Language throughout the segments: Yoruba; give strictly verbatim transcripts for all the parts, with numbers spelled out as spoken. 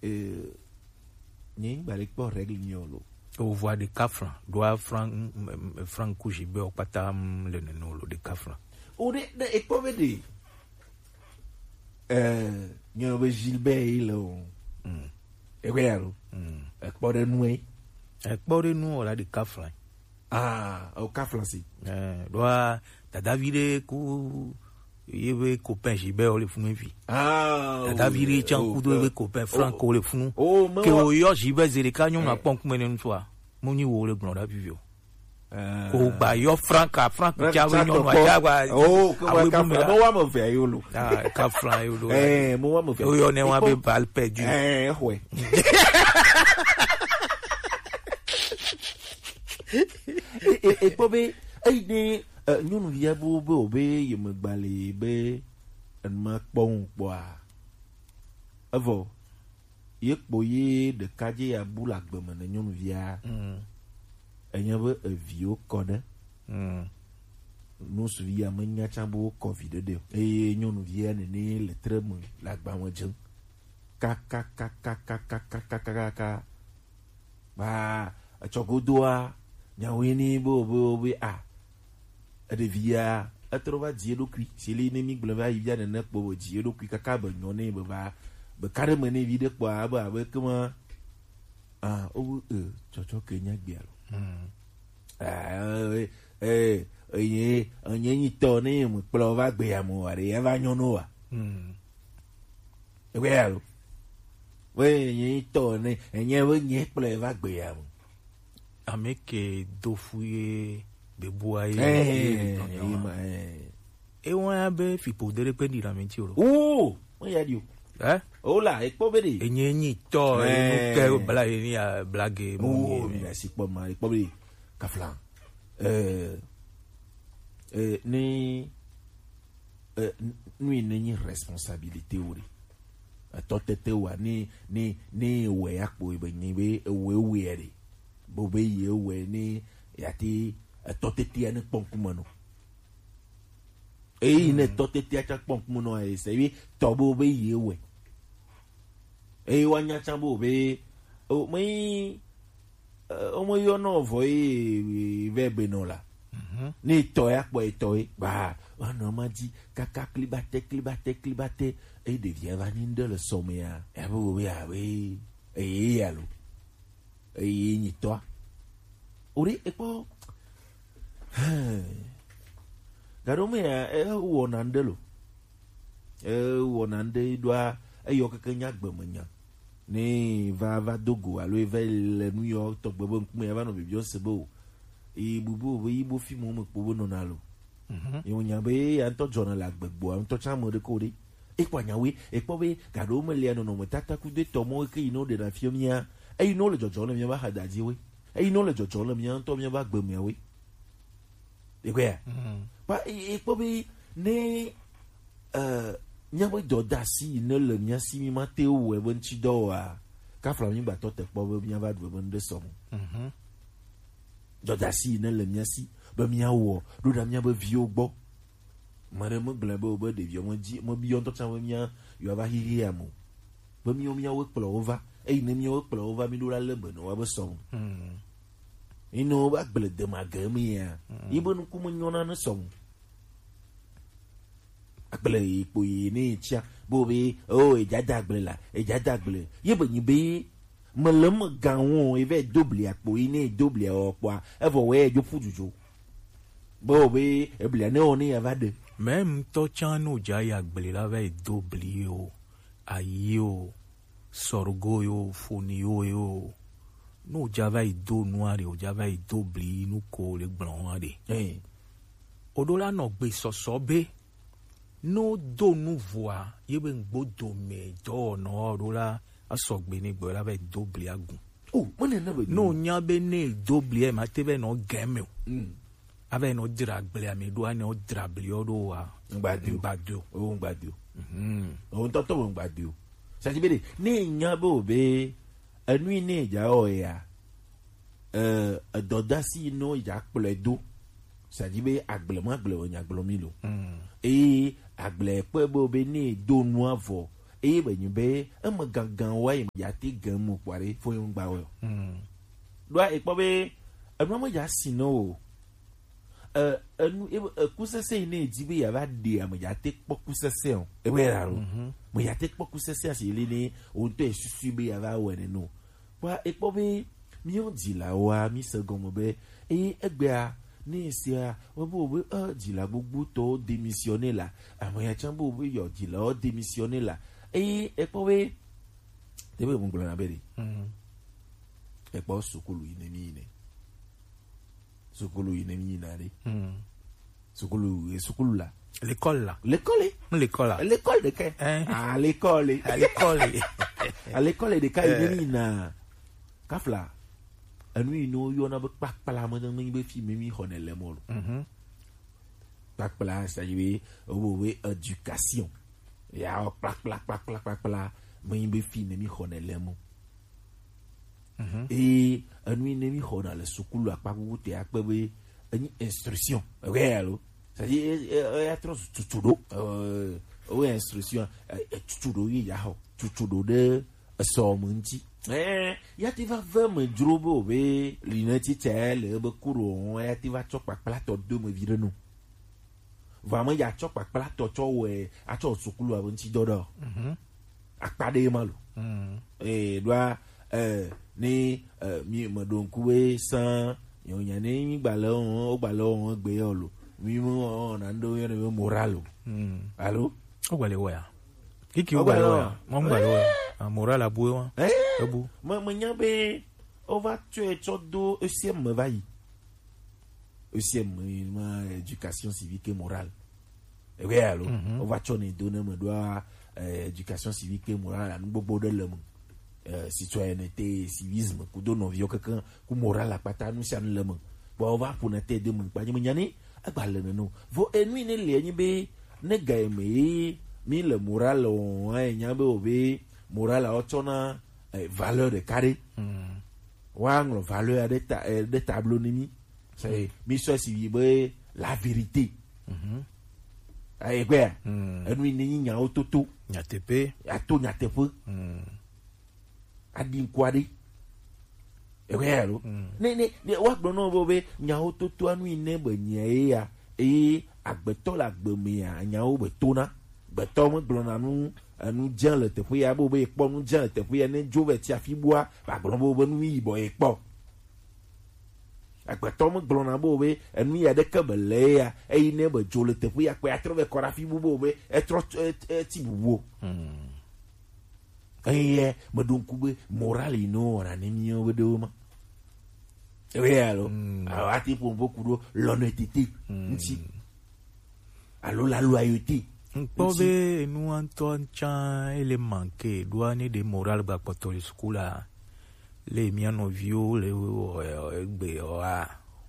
euh n'y balé pas règle nyolo au voit des cafres doit franc franc kujibe au patam le nenolo de cafres o de e pas vede euh nyobe Gilbert ilo mm e vero mm e pas de nuit e pas de nous là de cafres ah au cafre si euh doit dada vide ku yebe copain Gilbert le funu vi ah dada vide chan ku do yebe copain Franco le funu oh que o yo Gilbert zereka nyon na pon kumene ntwa moni wo le gbon da vivio ko gba yo Franca Franca jawe nyon wa jawa oh ko wa ka mo wa mo fe yo lo ah ka Fran yo lo eh mo wa mo fe yo ne wa be bal perdu eh ouais et et pobe ai ni nyunu via bo bo be yem gbale be en ma pon poa avo ye kpoye de kaje ya bula gbeme na nyunu via mm enya be vio kode mm no su via menya chambo covid de e nyunu via ne ne le tremo la gba won jin ka ka ka ka ka ka ka ka ka ba chogodoa nyawini bo bo bo a de via a trova dielo qui si les ennemis glova il vient de ne po dielo qui kaka ba nyone ba ba carrément ne vide kwa ba ba comment ah o e chocho kenya bialo ah eh eh onye ni to ni mo plova gbe amo are e va nyono wa mm e bialo we ni to ni enye we ni plova gbe amo ameke dofuye beboaye eh e won abe fipo dere pe ni la menti oro oh won ya dio eh ola e po bede enye ni to e ke bla ni a blague mo ni si po ma e po bede kaflan euh euh ni euh ni ni responsabilité ori atotete wa ni ni ni we akpo e be ni be we we ere bo be ye we ni yati atotete ani ponkumono e ne totete acha ponkumono e se wi to bo be ye we e wanya chambo be o mi o mo yo no voi vebe no la ni to ya po to e ba ono ma di kaka klibate klibate klibate e devient vaninde le sommeil e bo ya we e ya lo e ni to ori e po garome e wo nandelo e wo nande doa e yo kekenya gbemenya ni va va dogo alo e vel New York to gbebo nkume ya no bibio sebo e bubu we ibo fi mo mo pobo no nalo mhm e wonya be ya to journal agbegbo am to chamo de kodi e kwanya we e po we garome le no no mutata ku de tomo ke ino de na fiomia e ino le jojo le mi ba hadaji we e ino le jojo le mi to mi ba gbemi we de kwe pa e po be ne euh nyawe doda si ne le nya si mi mate o e bon chi do a ka fla mi ba to te po be nya ba do bon de som mhm doda si ne le nya si be mi awo do da mi ba vio gbo mare mo gble be o be de vio mo ji mo bi on to cha mo mi yo ba hi hi amu be mi o mi awo plo over e ne mi o plo over mi do la le be no wa be som mhm ino ba gble de ma ga mi ya ibo nu ku mo nyona na som agbele ipo yi ni chia bo be o e jada agbele la e jada agbele ye be ni be melem ganwon e ve double apo yi ni double opo e vo we jo fujujo bo be e bele ne oni ava de même to chan no jaya agbele la ve double o ayo sorgo yo foni yo yo no java i do noire o java i double nu ko le gbon ade eh odola no gbe soso be no do nouveau yebe ngbodo me do no rola asogbe ni gbo la be double agun oh mo ne na be no nya be ne double e ma te be no game mm ave no dira gble ami do ani o dira bli o do wa ngbadu ngbadu o ngbadu mhm o to to ngbadu sa ti be ni nya bo be anu ni ja o ya euh dodasi no ja ple do sa ti be agble mo agble o nya agble mi lo mm e agble pe bo be ni do nu avo e be nybe e me gangan wa e ya te gan mu kware fo yin gba wo mm do e po be enu mo ja sino eh enu e kusese ni ejibe ya ba de am ya te po kusese o e be ra ro mo ya te po kusese asile ni o to esusu be ya ba we ni no wa e po be mi on di la wa mi se gomo be e egbe a ni si a wo bo be e di la gbogbo to démissionner la àwọn ya chan bo be yo di la o démissionner la e e po be te be mo gbo na be ri mhm e po sukulu ni mi ni sukulu ni mi na ri mhm sukulu e sukulu la l'école là l'école l'école là l'école de quel ah l'école à l'école à l'école de quel ni na kafla anu ino yo na be pakpala mo dan ni be fi mi honele mo mhm pakpala ça y est o we éducation ya pakpala pakpala pakpala mo be fi mi honele mo mhm et anu ni mi honale sukulu apagu te akpe ani instruction réel ça y est être tutudo euh o instruction tutudo ya ho tutudo de so munji eh ya ti va vraiment drobo be linati tel be kuro ya ti va chokpa plato de me vire no vraiment ya chokpa plato cho we a cho sukulu abon ti dodo mhm akpade malo mhm eh doa eh ni mi mo don kuwe san yon yan ni gbalo o gbalo won gbe yo lo mi mo na ndo yo ni moral mhm allo o gbale wo ya kiki o gbale wo ya mo gbale wo ya moral abue wa eh Ebu. Ma manyabe over tu et todo E C M va yi. E C M ma éducation civique et morale. E we allo. On va chone donner me doit éducation civique et morale an bobo de l'homme. Euh citoyenneté, civisme, ku do non vio quelqu'un ku morale apata nu sian l'homme. Bo va pour na te de mun pa ni nyani agbale no. Vo enu ne le nyi be ne ga me mi le morale on a nyabe obe morale a otona Eh, valeur de carré mm. Wang valeur de, ta, eh, de tableau nimi c'est mission si la vérité mhm ay quoi enu ni nya ototo nya tepe ato nya tepe mm adim kwadi e wero ne ne ne wa gbo no bo be nya ototo anu ine be nya ya e agbeto la gbemi ya nya o betona beto mo gbo na nu anu jan le te ya bo be po nu jan te ya ne jo ve ti afibua ba gbo bo bo nu yi bo e po agbeto mo gbo na bo be anu ya de ka bele ya e ne be jo le te ya pe atro ve kora fibu bo be e tro ti buwo mm eh mo don kube moral ino na ni mi o do ma e we allo a ti po beaucoup do l'honnêteté nti allo la loyauté. Pobe nous entend chan ele manque douane de moral ba poto school les miano vio le egbe oa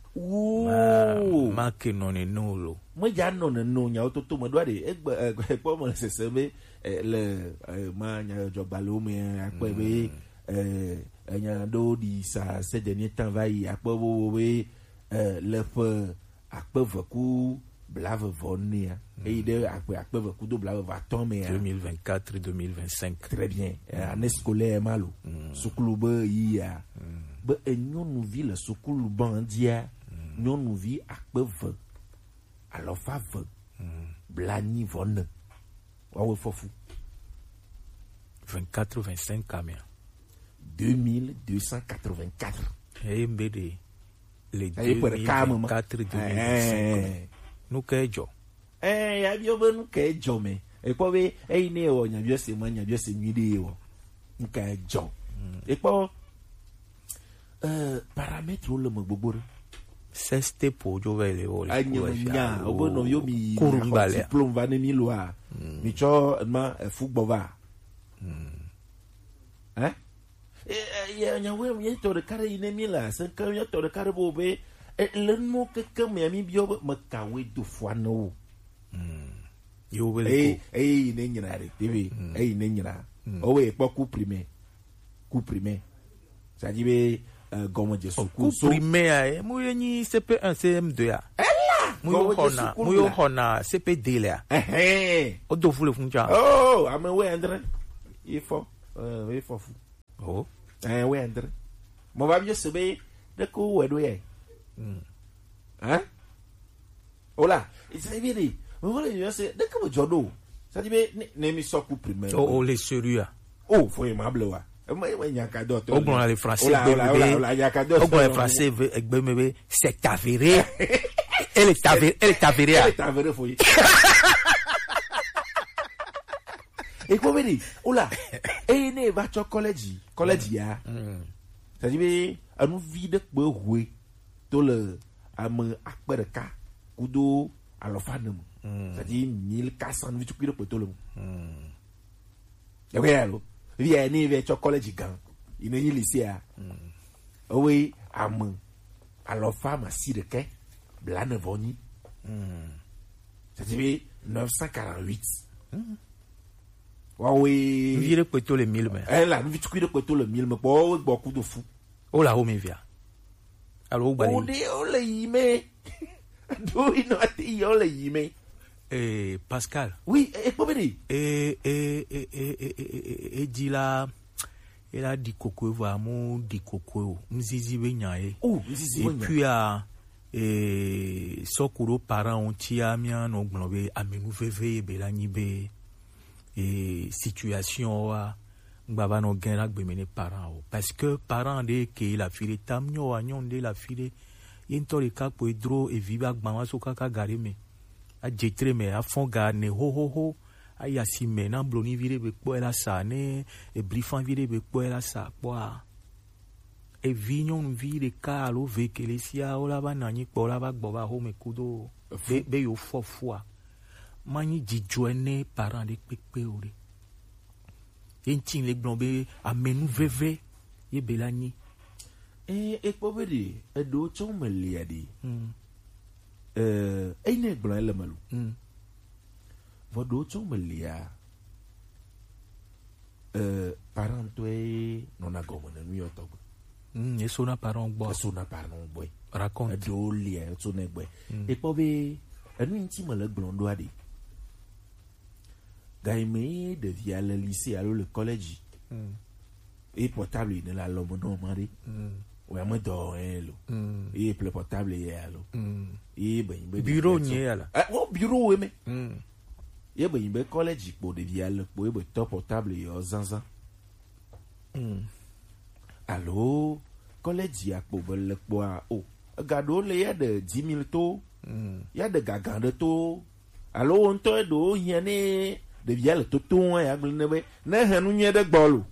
o ma ke non e nolo mo ja no na no nya ototo mo doade egbe po mo sese me le ma nya jobalo me ape be eh nya do di sa ces derniers temps va y ape bo we le fe ape vaku blave vonia et de après après beaucoup de blave va tomber deux mille vingt-quatre deux mille vingt-cinq très bien année scolaire malo sukulu ba ya ba enyo nu vi le sukulu bandia nyo nu vi akpeve alors fa ve blani vonne wa we fofu vingt-quatre vingt-cinq camia deux mille deux cent quatre-vingt-quatre et mbede les deux mille vingt-quatre deux mille vingt-cinq nous kejo eh ya bio be nu kejo me e po be e ni e wo nya bio se ma nya bio se nwide e wo nkejo e po euh paramètre le mo gbogbo seste po jo vele o le anya nya obo no yo mi diplôme va ne mi loa mi cho ma football va hein eh ya nya we mi to de kare ine mi la se ka mi to de kare bo be le no que que me ami bio me kawe do fois no yo vele eh eh ne nyina re tv eh ne nyina o we po coup primaire coup primaire ça dit be gomo je so coup primaire e mo yenyi C P un C M deux ya ela mo yo hona C P D la eh eh o do fule funja oh ame we andre il faut euh il faut fou oh eh ouais André mon va bien se be de ko ouais doye hein ola c'est bien dit mon va bien c'est de ko jodo ça dit be ne mi soku primaire oh oh les sérieux oh faut aimable wa moi moi nyaka do to oh bon les français ola ola ola nyaka do oh bon les français egbe mebe c'est avéré elle est avérée elle est avérée elle est avérée faut et comment dire oula et ne va cho college college ya ça dit be anu vide pe hwe to le am akpereka kudo alofanum ça dit mille quatre cents vitu kudo pe to le e we alo vi e ni ve cho college gan ina yi lycée a oui am alofama si de ke blane voni ça dit be neuf cent quarante-huit oui. Vire plutôt les mille mais. Eh là, nous vite cuire plutôt le mille mais bon, beaucoup de fou. Oh là, où me vient. Alors où on est on le yime. Do il not on le yime. Eh Pascal. Oui, et pour venir. Et et et et et dit là il a dit coco vraiment dit coco. Mzizi benyae. Oh, mzizi benyae. Et puis à et sokuro parents on tia mia no gnobe amenu veve belani be. Et situation wa ngaba no gen rak be mene parents parce que parents de que la fille tamnyo anyon de la fille yento le ka po dro e viva gbama so kaka gare me a jetre me a fon ga ne ho ho ho a yasi me na bloni vire be po la sa ne e blifan vire be po la sa po e vignon vire ka lo ve que les sia o la ba nani po la ba gbo ba ho me kudo be be yo fo fo mani di joine parents de pepe ore yentin le blombe amenu veve ye belani eh e pobedi e do chom liadi euh e ne blan le malu vo do chom lia euh parents toi non a gomo na nuyo to mm e sona parents bo sona parents boy raconte do lia to ne boy e pobe anu inti le blondo adi Gaïmé devient le lycée, alors le collège. Mm. Et portable, il est là, l'homme non, mari. Ou à moi, d'or, hein, et le portable, il est là. Et ben, bureau, il est là. Ah, oh, bureau, oui, mais. Et ben, il est collège, pour devient le pour le top portable, il est aux zanzan. Alors, collège, il y a pour le poids. Oh, regardez, il y a de dix mille taux. Il y a de gagan de taux. Alors, on te do, il y en a. De vielle tout ya glnebe na hanu nye de gbolu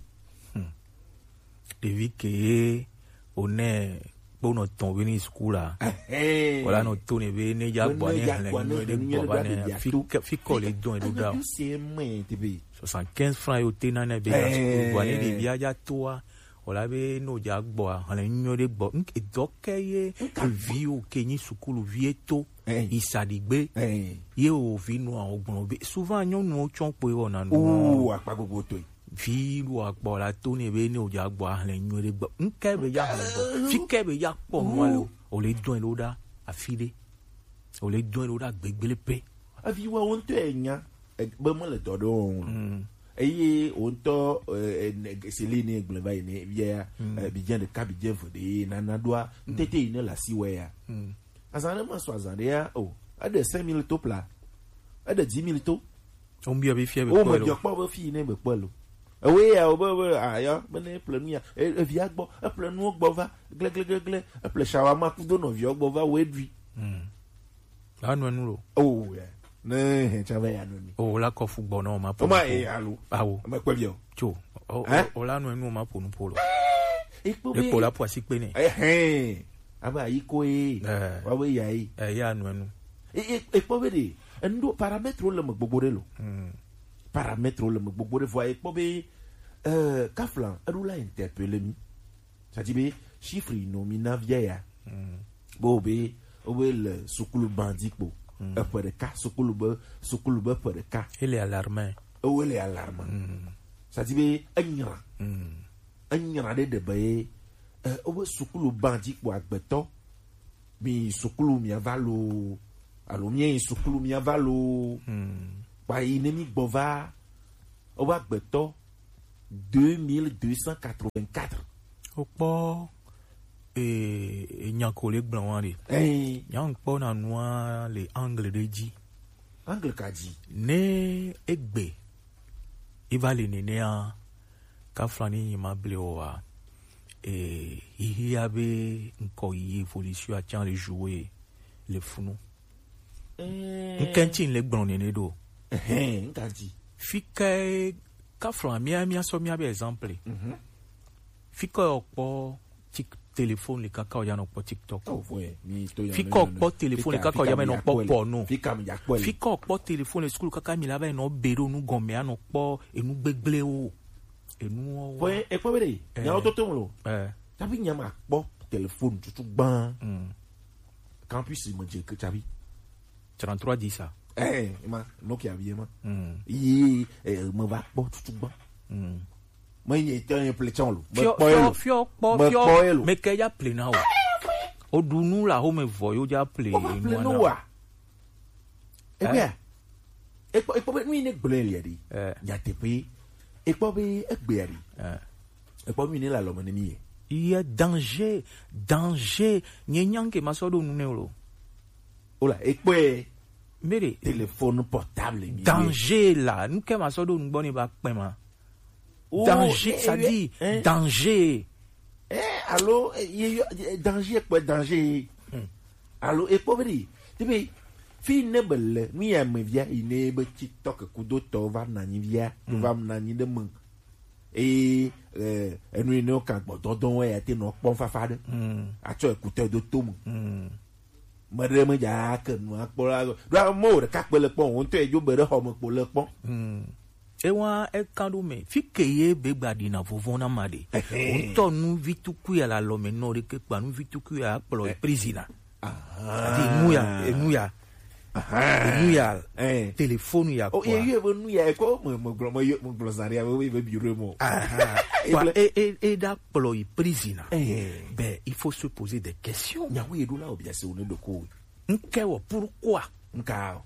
devi ke one bono ton veni skula wala no tone be ne ja gbo ne le de gbo ba ne fi ko le don e do da soixante-quinze francs yo te na na be skula wa ne de via ja toa wala be no ja gbo han le nyo de gbo e dokeye vi o ke ni sukulu vieto isadigbe ye o vi no ogbon be souvent nyon no chon pe ona no o apa gbogbo to vi lo agbo la to ne be ni o ja gbo han le nyo de gbo nke be ya han gbo fi ke be ya po mo lo o le don lo da afide o le don lo da gbegbele pe avi wa on to enya be mo le dodo eye on to c'est liné gleba ine via bidjan de kabidjan fode nana doa tete ine la siwe ya azane mo so azane ya oh a de cinq mille to pla a de dix mille to on bi abi fie be ko lo o mo jo po be fi ne be po lo ewe ya o be aya be ne planu ya e via gbo e planu gbo va gle gle gle e ple shawama ku do no vi gbo va we dwi mm anu anu lo oh yeah ne he chave ya no ni o la ko fugbo na o ma po o ma e alu awo ma pe bio cho o o la anu anu ma po nu polo e po be e po la po si pe ni eh eh aba iko e wa we ya yi eh ya anu anu e e po be de ndo paramètre le mo gbogbo re lo paramètre le mo gbogbo re vo e po be euh kaflan adu la interpeller mi ça dit be chiffre nominal via ya bo be o be le sukulu bandit po e po de ka sukulu be sukulu be po de ka il est alarmé o il est alarmant ça dit be anyra anyra de de be euh o be sukulu bandit po agbeto mi sukulu mi avalo alo mi sukulu mi avalo pa inemi gbova o ba agbeto deux mille deux cent quatre-vingt-quatre. Okpo e nyakole blanwari. Eh, Nyangpo na noa le angle de ji. angle kaji. Ne egbe. Ivali nenea kaflani mable owa. E hihi abe nko yi evolution a tian le jouer le funu. Eh, Nkentin le blon nene do. eh, kaji. Fika kaflan mia mia so mia be exemple. Mhm. Fika okpo tik téléphone le kaka o ya no po TikTok. Oh, ouais, mi to ya. Fika okpo téléphone le kaka o ya me no po porno. Fika mi yakpo. Fika okpo téléphone le school kaka mi la ba no bero nu gome ano po enu gbegble o. Enu o. Ouais, e po bere. Ya o to to lo. Eh. Tabi nyama po téléphone tutu ban. Mm. Campus mo je ke tabi. trente-trois dix ça. Eh, ma Nokia bien ma. Mm. Yi eh mo va po tutu ban. Mm. Mo yi te un pléchon lo. Fio fio fio po fio. Me ke ya play na o. O dunu la ho me voyo ja play O va play no wa. E bia. E po e po mi ne gble le di. Eh. Ya te pe. E po be e gbe ri. Eh. E po mi ne la lo mo ne mi. Il y a danger, danger. Nyenyan ke masodo nu ne lo. Ola, e po e Mere téléphone portable mi. danger là, nous ke masodo nu boni ba pe ma. Oh, Danger, eh, ça eh, dit eh. danger. Eh, allô, eh, y- y- danger quoi danger. Hmm. Allô, e po be. Te be fi ne bele, mi ya me via ine be TikTok ku do to va na ni via, va na ni de mun. E eh enu ine o kan gbo dodon we ati no pon fafa de. Mm. Acho écouteur de tomu. Mm. Mare me ja ke nu akpola. Do mo de ka pe le pon, on te jo be de ho mo po le pon. Mm. E wa e kando me fi ke ye be gbadi na vovona made. On to nu vitu ku ya la lo me no de ke pa nu vitu ku ya plo e prisina. Ah. Di nu ya, e nu ya, Ah. e nu ya. Eh. Téléphone ya Oh, quoi. e ye be nu ya ko mo mo glo mo yo mo glo zaria we be biro mo. Ah, Et quoi, ble- et, et, et da plo e prisina. Eh. Ben, il faut se poser des questions. Nya we do la obia se one do ko. Nkewo, pourquoi? Nka.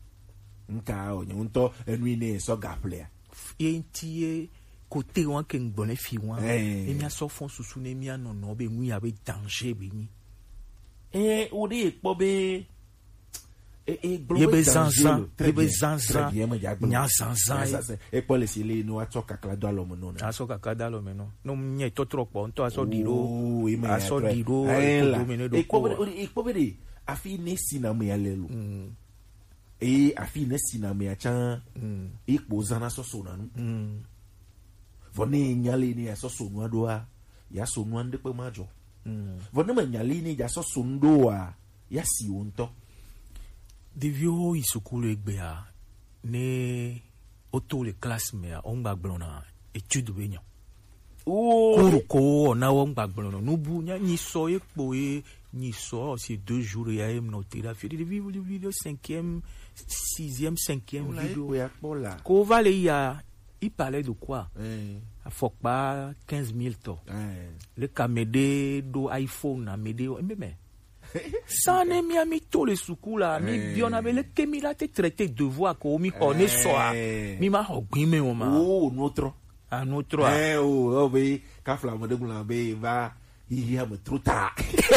Nka o nyon to enu ine so gaple. Yentie côté wan ke ngbone fi wan. Eh. E mi aso fon susu ne mi ano no be mu ya be danger be ni. Eh, o de po be e e glo Ye be zanzan, ye be zanzan. Nya zanzan. zanzan. E po le sile no ato kakla do alo mo no na. Aso kakada lo me no. No nye to trop po, nto aso diro. Oh, e me Aso atre. diro, Eh, e la. ko do me ne do E po ko. be e po be de afi ne sina me alelo. Mm. E afi ne sina me achan. Mm. E po zana so so na no. Mm. Vone nyale ni so so no do a. Ya so no ande pe majo. Mm. Vone ma nyale ni ja so so ndo a. Ya si onto. Devio isukulu egbea ne auto le classe me a on gbagbona étude be nya. Oh. Kuru ko na on gbagbona no bu nya ni so epo e ni so c'est deux jours ya em noté la fille de vivre le vidéo cinquième sixième cinquième vidéo ya pola. ko va le ya il parlait de quoi Eh. a faut pas quinze mille to Eh. le kamede do iPhone na mede mais ça ne mi ami to le sukula mi Eh. biona be le kemi la te traité devoir ko mi ko ne so a Eh. mi ma ho gbin me o ma Oh, notre. a no tro a Eh, oh, oh, be, ka fla mo de gula be va hi ha me trop tard.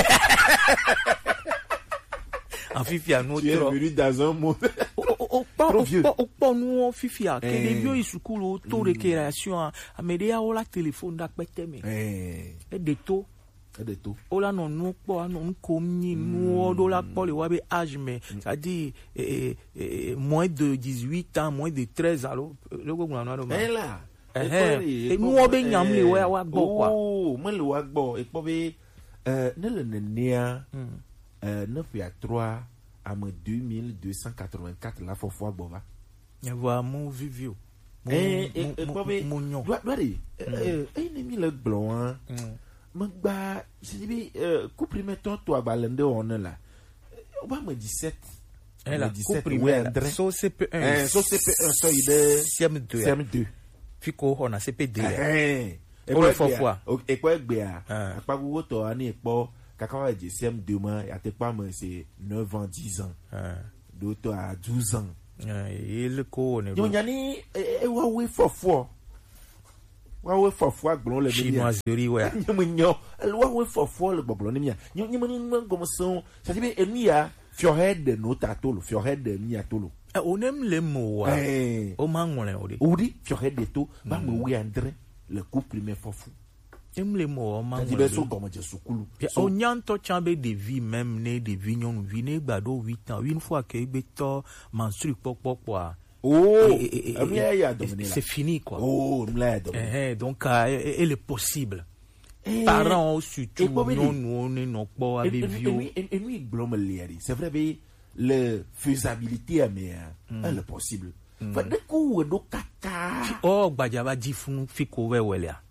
en fifi a no Tu es tro venu dans un monde. o o pa Trop o vieux. pa o pa nu o fifi a ke Eh. le bio isukulu to récréation a a me de ya o la téléphone da pete me Eh, e de to et de tout. o la no nu po a no ko ni nu o do la po le wa be âge mais ça dit eh, eh, moins de dix-huit ans moins de treize ans lo lo go na no ma Eh là. Eh, E po eh. le- E nu o be nyam le wa wa gbo kwa. Oh, mo le wa gbo. E po be euh ne le nenia Mm. euh neuf à trois à me deux mille deux cent quatre-vingt-quatre la fois fois bo va. Ya va mon vivio. Eh, eh, e po be mon nyon. doit doit di. Euh, eh ne mi le gbo hein. Magba, c'est dit, euh, couple mettons toi balende on est là. On va me dix-sept. Elle a dix-sept, compris ouais, mais André. so C P un. Eh, so C P un so ide C M deux. C M deux. Fiko on a C P deux. Eh. Oh, le faux fois. Et quoi gbe a? Ah. Apa go to ani epo kaka wa di C M deux ma ya te pa me c'est neuf ans dix ans. Ah. D'autres à douze ans. Il ko ne. Yo nyani e wa we fo fo. wa we fofo agbon le mi chinoiserie ouais nyem nyo wa we fofo le gbogbo ni mi nyem nyem ngomo so ça dit enu ya fiorhead no tatolo fiorhead ni atolo onem le mo wa o mangole odi odi fiorhead to ba mo we andre le couple me fofo em le mo o mangole ça dit so gomo je sukulu o nyanto chambe de vie même né de vie nyon vie né gbado huit ans une fois que beto menstru popo oh, c'est fini quoi. Oh, eh, donc euh, elle est possible. Eh, parents surtout non non non pas avec vieux. Et nous blâme les c'est vrai mais le faisabilité mais elle est possible. Fait de coup do kaka. Oh gbajava di fun fi ko wewe ya.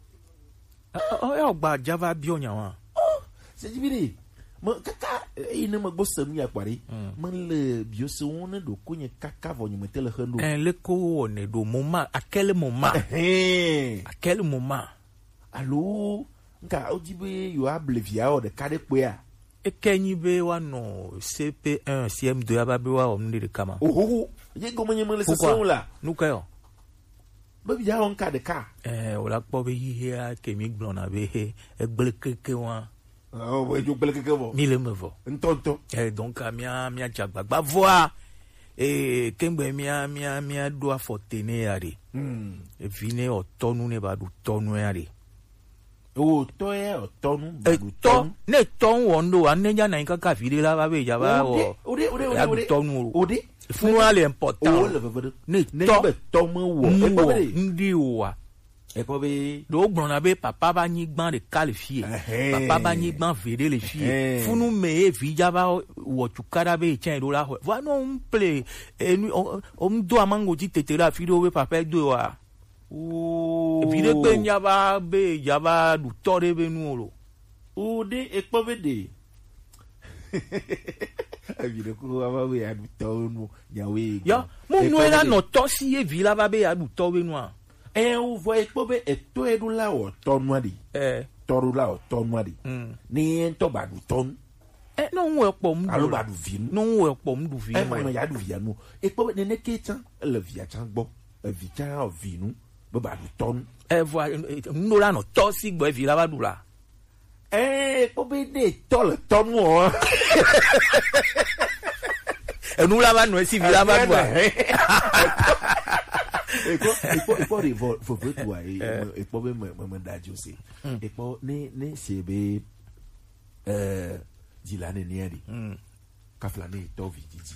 Oh gbajava bionya wa. Oh, c'est dit ma kaka ina ma bossam ya kwari man le biosone do kunye kaka vonye metele hendo en le ko ne do moment à quel moment eh à quel moment allo nka ojibe yo able via o de kade poya e kenyi be wa no C P un C M deux ababe wa on de kama oh ye gomenye me le session là nous kayo ba via on ka de ka eh o la po be yi ya kemi blona be e gbelekeke wa. Oh, ouais, tu peux le faire. Mille me vaut. Un tonton. Et donc, mia, mia, jagba, ba, voix. Et, kembe, mia, mia, mia, doit fortene, yari. Et vine, au tonu, ne ba, du tonu, yari. Oh, toi, au tonu, ba, du tonu. Ne, tonu, ondo, ane, ya, na, inka, ka, vide, la, ba, be, ya, ba, o. Ode, ode, ode, ode. Tonu. Ode. Funu, ale, important. Oh, le, le, ne, to. Tomu, wo. Mwo, ndi, wa. Et quoi be do gbona be papa ba nyigban de qualifié papa ba nyigban vede le fie funu me vija ba wo tukara be chen do la wa no mple enu o mdo amango ti tetera fi do be papa do wa o vide pe nya ba be ya ba du tore be nu olo o de e po be de a vide ko wa ba be ya du tore nu nya we ya mo no era no to si e vila ba be ya du tore nu a eh o voye pobe eto edu la o tonwa di eh toru la o tonwa di ni ento ba du ton eh no wo po mu alo ba du vin no wo po mu du vin eh ma ya du via no e pobe ne ne ke chan le via chan gbo e vi chan o vinu bo ba du ton eh vo no la no to si gbo e vi la ba du la eh pobe de to le ton wo e no la ba no si vi la ba du e po e po e po de vo fo vo tu ai e po be me me daji o se e po ne ne se be eh jilane ni eri ka flane to vidiji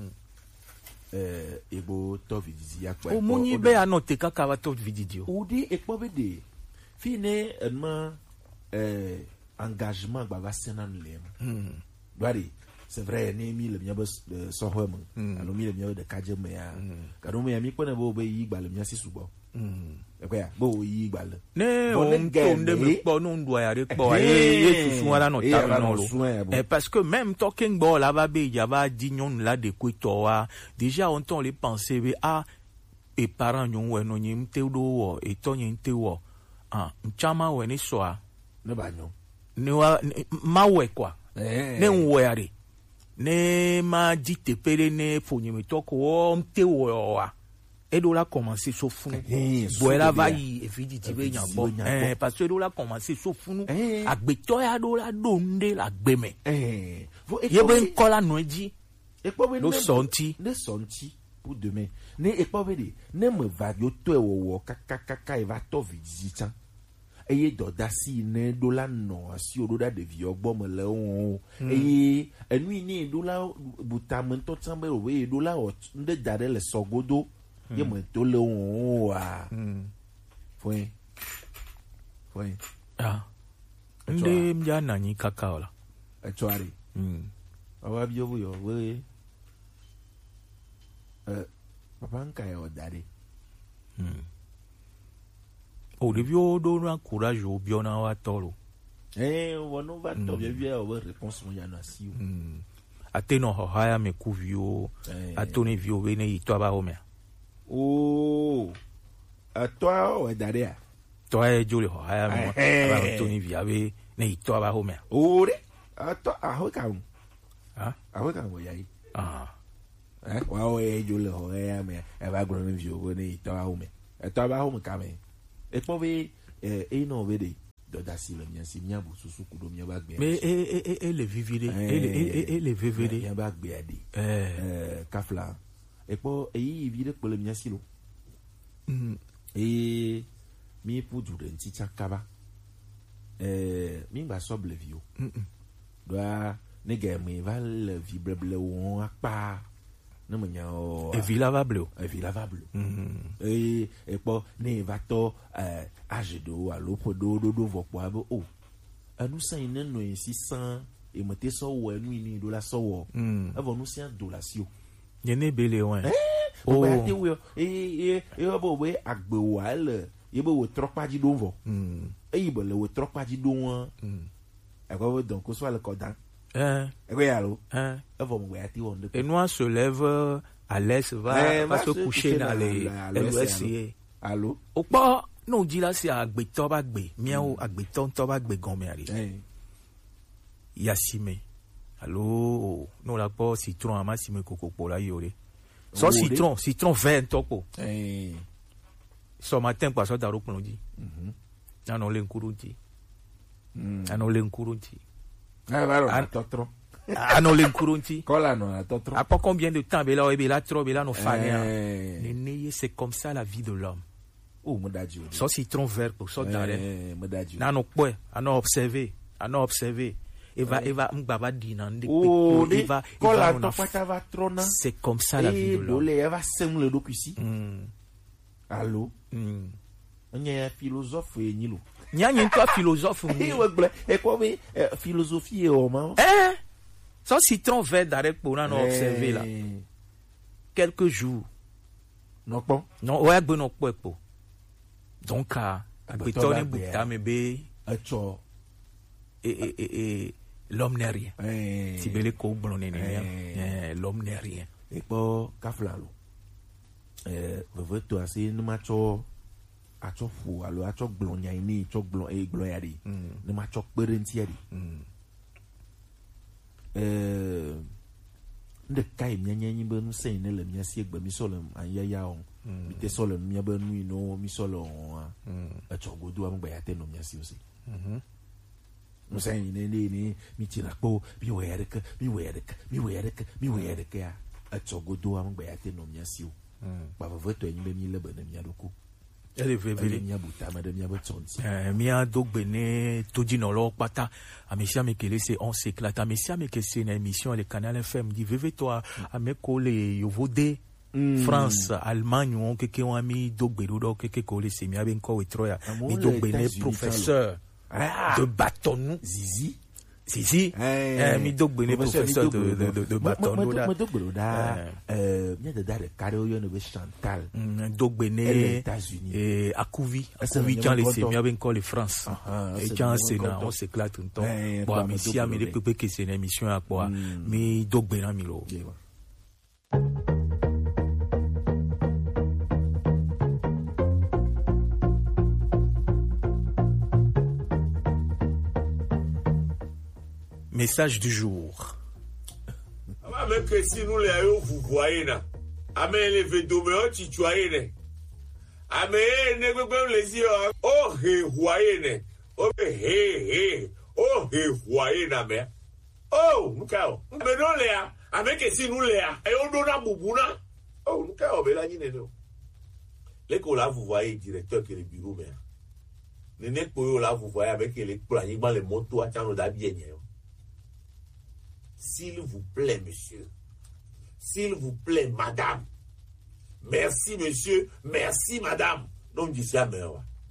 eh e bo to vidiji ya pa o munyi be anote kaka wa to vidiji o de e po be de fine ma eh engagement ba va senan lem doari c'est vrai ne mi le mia be so homo alo mi le mia de kaje me ya ka do me ya mi ko na bo be yi gba le mia si subo e ko ya bo yi gba le ne o to nde me po no ndo ya re po e susu wala no ta no lo e parce que même talking ball la ba be ya ba di nyon la de ko to wa déjà on ton les penser be a e parents nyon we no nyim te do wo e to nyim te wo ah chama we ni so a ne ba nyon ne wa ma we kwa ne wo ya re ne ma di te pere ne fonye toko o mte wo wa e do la commencer so funu bo la va yi e vidi ti be yan bo eh parce que do la commencer so funu agbeto ya do la do nde la gbeme eh ye be nkola no ji e po be no sonti ne sonti pour demain ne e po be de ne me va yo to e wo wo kaka kaka e va to vidi chan eye doda si ne do la no si o do da de vi ogbo mo le won eye enu ni do la buta mo to tan be o we do la o nde dare le sogodo ye mo to le won wa foi foi ah nde mja na ni kaka ola e choari mm awa bi obu yo we eh papa nka ya odare mm o de bio do na courage o bio na wa tolo eh wono va to bien bien o réponse mo ya na si o ateno ho haya me ku vio atoni vio bene ito aba homea oh atwa o darea to e jole ho haya me aba toni via be ne ito aba homea ore atwa aho ka un ah aho ka wo yai ah eh wa o e jole ho haya me aba gro ne vio ne ito aba homea ito aba home ka me et pour et et non vede doda si le mien si mien bu susu kudo mien ba gbe mais et et et les vivide et les et les vivide mien ba gbe ade eh euh kafla et pour et il vide pour le mien si lo mm et mi pour du den ti chakaba euh mi ba so ble vio mm doa ne ga mi va le vibre ble won apa ne me nya o et vilavable e vilavable mm et et pour ne va to euh age do alo podo do do vo po abo o anu san ne no six cents e mete so wo anu ni do la so wo mm avo nu sian do la si o yene bele wan o ba ti wo e e e bo we agbe wa le ye bo wo tropa ji do vo mm e yi bo le wo tropa ji do won mm e ko donc ko so le kodan eh e ko ya lo eh avo mo we ati won de et nous se lève à l'est va va se coucher dans les l'ouest allo o pa no di la si agbeto ba gbe miao agbeto to ba gbe gan me ari yasime allo no la po citron ama sime koko po la yore so citron citron vert to po eh so matin pa so daro pon di mhm ana le nkurunti ana le nkurunti ah va la totro ana le nkurunti kola no la totro après combien de temps be la be la trop be la no fania nene c'est comme ça la vie de l'homme. Oh, modadi. So citron vert pour so dare. Eh, modadi. Na no poe, ana observer, ana observer. Et va et va mbaba di na ndé. Oh, il va quand la topata va trona. C'est comme ça la vie de l'homme. Et va sem le doc ici. Mm. Allô. Mm. On est philosophe et nilo. Nya nya toi philosophe. Eh ouais, et quoi mais philosophie et homme. Eh. So citron vert dare pour na observer là. Quelques jours. Non bon. Non, ouais, bon non poe po. Donc à Betone Bouta mebe acho et et et l'homme n'est rien. Si belle ko blonné né l'homme n'est rien. Et po kaflalo. Eh veut toi c'est nous macho acho fu alo acho blonya ni cho blon e gloyari. Ne macho perenti ari. Eh de kai nyanya nyi be nu sei ne le mia sie gba mi so le anya ya on mi te so le mia be nu no mi so le on a cho godu am gba ya te no mia si o si mhm no sei ne ne ne mi ti la po mi we ya de ka mi we ya de ka mi we ya de ka mi we ya de ka ya a cho godu am gba ya te no mia si o ba va voto nyi be mi le be na mia do ko ele vevele mia buta madame mia botsonsi eh mia dogbene toji no lo pata amesia mekele c'est on s'éclate amesia mekele c'est une émission le canal F M dit veve toi ameko le yovode France Allemagne on keke on ami dogbero do keke ko le c'est mia ben ko wetroya mi dogbene professeur de bâton zizi zizi eh mi dogbene professeur de de de de bâton da mo dogbero da euh mia de dare careo yo no be Chantal dogbene et Akouvi Akouvi quand les c'est mia ben ko le France et quand c'est là on s'éclate un temps bon mais si ami de pepe que c'est une émission à quoi mi dogbena mi lo. Message du jour. Même que si nous les vous voyez là, amé les védomés tu tuaye amé ne peut les yeux oh he voyez oh he he oh he voyez na mais oh nous kao mais non les amé que si nous les et on donne bubuna oh nous kao bela ni ne les que là vous voyez directeur que le bureau mais ne ne ko là vous voyez avec les plans dans les motos à tano da bien. S'il vous plaît, monsieur. S'il vous plaît, madame. Merci, monsieur. Merci, madame. Non, je dis ça, mais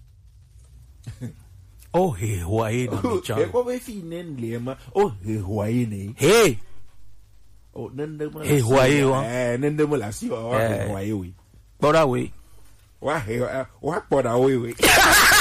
oh, he, Hawaii, na micha. E ko be fi nen lema. Oh, he, Hawaii ne. Hey. Oh, nende mo. Hey, Hawaii wa. Eh, nende mo la si wa Hawaii we. Bora we. Wa he, wa bora we we.